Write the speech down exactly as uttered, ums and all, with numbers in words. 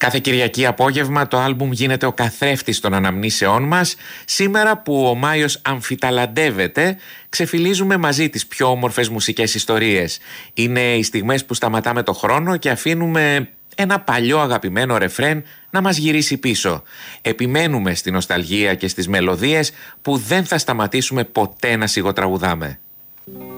Κάθε Κυριακή απόγευμα το άλμπουμ γίνεται ο καθρέφτης των αναμνήσεών μας. Σήμερα που ο Μάιος αμφιταλαντεύεται, ξεφυλίζουμε μαζί τις πιο όμορφες μουσικές ιστορίες. Είναι οι στιγμές που σταματάμε το χρόνο και αφήνουμε ένα παλιό αγαπημένο ρεφρέν να μας γυρίσει πίσω. Επιμένουμε στη νοσταλγία και στις μελωδίες που δεν θα σταματήσουμε ποτέ να σιγοτραγουδάμε.